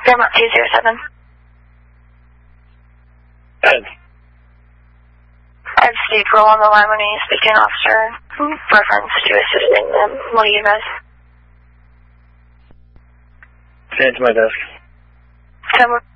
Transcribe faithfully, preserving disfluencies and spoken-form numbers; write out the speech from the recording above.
Fairmont two zero seven. Good. I have Steve Roll on the line when you speak to an officer. Reference to assisting them. What do you advise? Stand to my desk. Ten